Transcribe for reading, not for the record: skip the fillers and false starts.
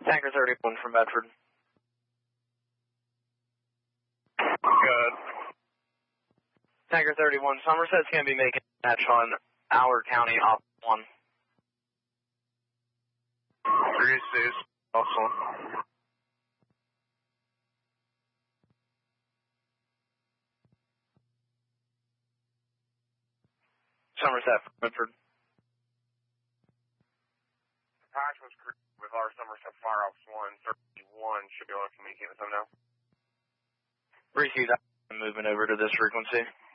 Tanker 31 from Bedford. Good. Tanker 31, Somerset's going to be making a match on our county off 1. 3-6, also. Somerset from Bedford. Patch was with our Somerset Fire Ops 131. Should be able to communicate with them now. Receive that. I'm moving over to this frequency.